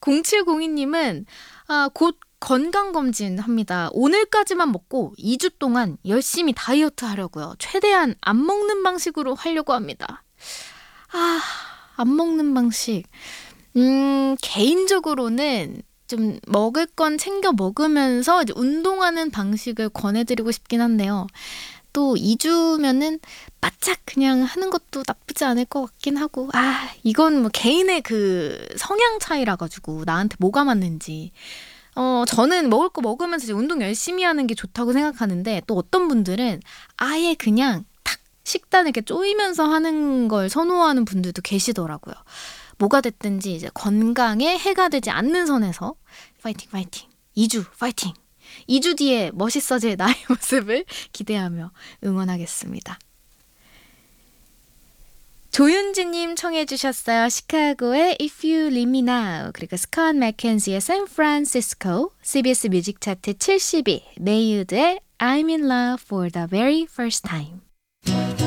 0702님은 곧 건강검진 합니다. 오늘까지만 먹고 2주 동안 열심히 다이어트 하려고요. 최대한 안 먹는 방식으로 하려고 합니다. 안 먹는 방식. 개인적으로는 좀 먹을 건 챙겨 먹으면서 이제 운동하는 방식을 권해드리고 싶긴 한데요. 또 2주면은 바짝 그냥 하는 것도 나쁘지 않을 것 같긴 하고, 이건 뭐 개인의 그 성향 차이라 가지고 나한테 뭐가 맞는지. 저는 먹을 거 먹으면서 이제 운동 열심히 하는 게 좋다고 생각하는데, 또 어떤 분들은 아예 그냥 탁 식단을 이렇게 쪼이면서 하는 걸 선호하는 분들도 계시더라고요. 뭐가 됐든지 이제 건강에 해가 되지 않는 선에서 파이팅 파이팅 2주 파이팅 2주 뒤에 멋있어질 나의 모습을 기대하며 응원하겠습니다. 조윤지님 청해 주셨어요. 시카고의 If You Leave Me Now, 그리고 스콧 맥켄지의 San Francisco, CBS 뮤직 차트 70위, 네이드의 I'm in love for the very first time.